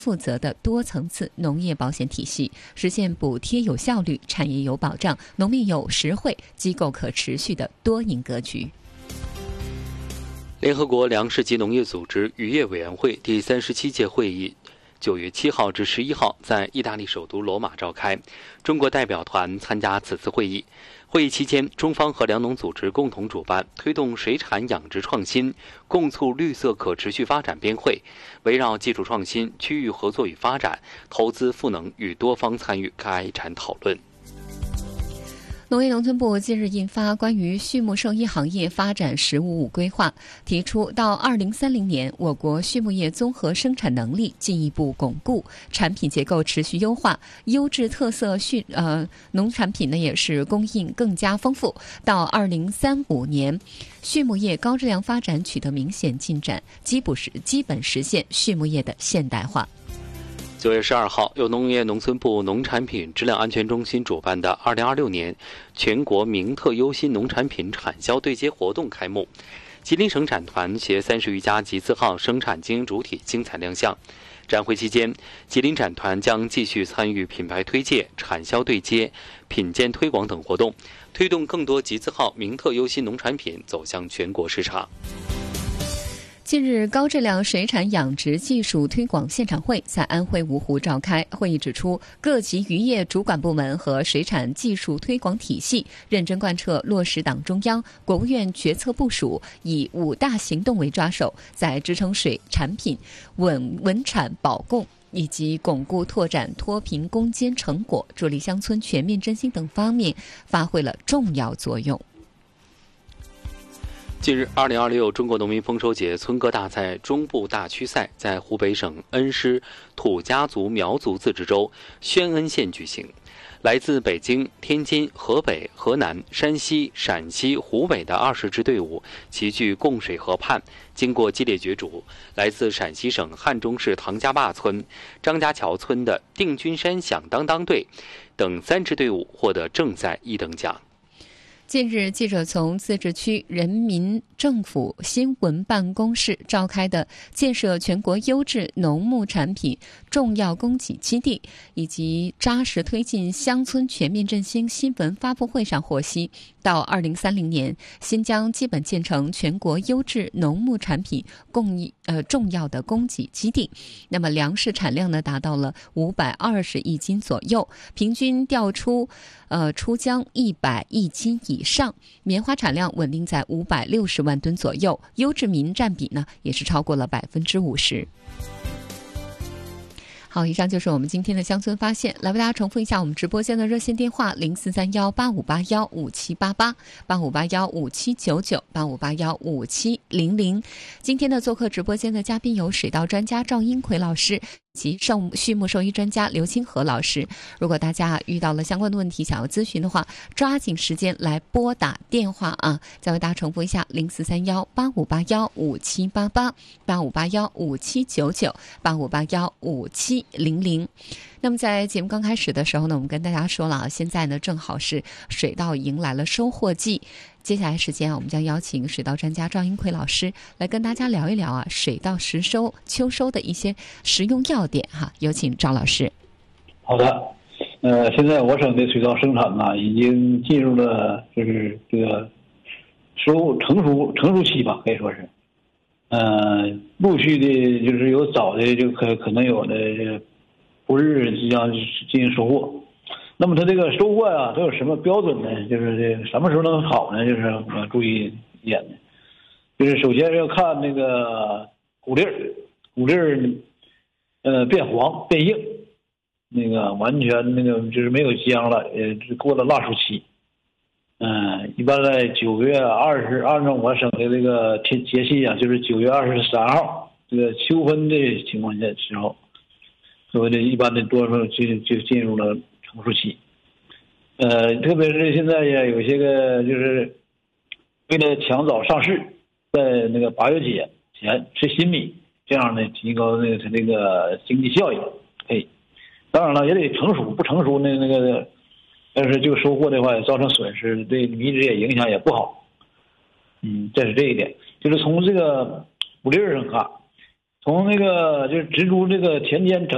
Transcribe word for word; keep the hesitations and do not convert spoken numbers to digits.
负责的多层次农业保险体系，实现补贴有效率、产业有保障、农民有实惠、机构可持续的多赢格局。 联合国粮食及农业组织渔业委员会第三十七届会议九月七号至十一号在意大利首都罗马召开，中国代表团参加此次会议。会议期间，中方和粮农组织共同主办推动水产养殖创新、共促绿色可持续发展编会，围绕技术创新、区域合作与发展、投资赋能与多方参与开展讨论。 农业农村部近日印发关于畜牧兽医行业发展“十五五”规划，提出到二零三零年，我国畜牧业综合生产能力进一步巩固，产品结构持续优化，优质特色畜呃农产品呢也是供应更加丰富。到二零三五年，畜牧业高质量发展取得明显进展，基本实基本实现畜牧业的现代化。 九月十二号，由农业农村部农产品质量安全中心主办的二零二六年全国名特优新农产品产销对接活动开幕。吉林省产团携三十余家集字号生产经营主体精彩亮相。展会期间，吉林展团将继续参与品牌推介、产销对接、品鉴推广等活动，推动更多集字号名特优新农产品走向全国市场。 近日，高质量水产养殖技术推广现场会在安徽芜湖召开。会议指出，各级渔业主管部门和水产技术推广体系认真贯彻落实党中央、国务院决策部署，以五大行动为抓手，在支撑水产品稳稳产保供以及巩固拓展脱贫攻坚成果、助力乡村全面振兴等方面发挥了重要作用。 近日，二零二六中国农民丰收节村歌大赛中部大区赛在湖北省恩施土家族苗族自治州宣恩县举行。来自北京、天津、河北、河南、山西、陕西、湖北的二十支队伍齐聚供水河畔，经过激烈角逐，来自陕西省汉中市唐家坝村、张家桥村的定军山响当当队等三支队伍获得正赛一等奖。 近日，记者从自治区人民政府新闻办公室召开的建设全国优质农牧产品重要供给基地以及扎实推进乡村全面振兴新闻发布会上获悉，到二零三零年，新疆基本建成全国优质农牧产品供应呃重要的供给基地。那么粮食产量呢达到了五百二十亿斤左右，平均调出呃出疆一百亿斤以上，棉花产量稳定在五百六十万吨左右，优质民占比呢也是超过了百分之五十。好，以上就是我们今天的乡村发现。来为大家重复一下我们直播间的热线电话：零四三幺八五八幺五七八八、八五八幺五七九九、八五八幺五七零零。今天的做客直播间的嘉宾有水稻专家赵英奎老师及兽畜牧兽医专家刘清和老师。如果大家遇到了相关的问题想要咨询的话，抓紧时间来拨打电话啊！再为大家重复一下：零四三幺八五八幺五七八八、八五八幺五七九九、八五八幺五七零零。那么在节目刚开始的时候呢，我们跟大家说了，现在呢正好是水稻迎来了收获季。接下来时间啊，我们将邀请水稻专家赵英奎老师来跟大家聊一聊啊水稻实收、秋收的一些实用要点哈。有请赵老师。 好的，呃，现在我省的水稻生产呢，已经进入了就是这个收成熟成熟期吧，可以说是，呃，陆续的就是有早的就可可能有的这个不日即将进行收获。那么它这个收获啊，它有什么标准呢？就是这个什么时候能好呢？就是呃注意一点的，就是首先是要看那个谷粒儿，谷粒儿呃变黄变硬，那个完全那个就是没有浆了，也过了腊熟期。嗯、呃，一般在九月二十，按照我省的这个天节气啊，就是九月二十三号这个秋分的情况下时候，所谓的一般的多数就就进入了成熟期。呃，特别是现在呀，有些个就是为了抢早上市，在那个八月节前吃新米，这样呢提高那个它那个经济效益。哎，当然了，也得成熟，不成熟那那个，要是就收获的话，也造成损失，对米质也影响也不好。嗯，这是这一点，就是从这个谷粒上看，从那个就是植株这个田间整